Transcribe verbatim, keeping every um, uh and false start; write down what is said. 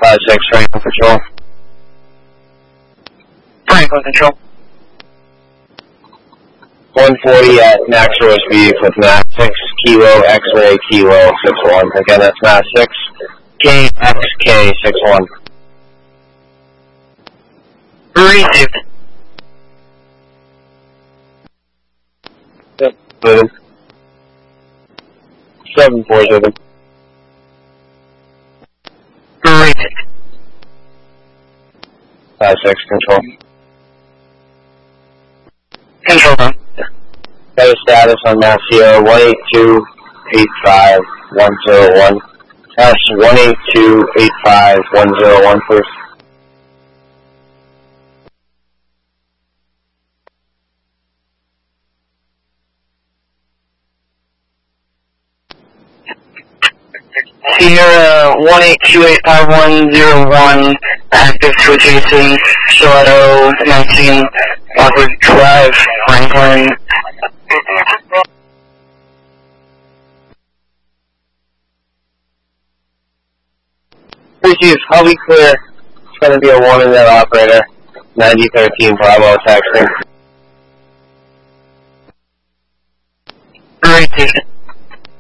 five six, Franklin Control. Franklin Control. one forty at max road speed with max six, kilo, X-ray, kilo, six one. Again, that's max six, K, X, K, six one. Received. Yep, moving. seven four seven. Received. five six, Control. Control room. Got a status on Mass Sierra one eight two eight five one zero one. That's one eight two eight five one zero one, please. Sierra one eight two eight five one zero one, active to adjacent, Stiletto, nineteen, Lockwood Drive, Franklin. Received, I'll be clear. It's going to be a warning that operator. ninety thirteen Bravo texting. Received.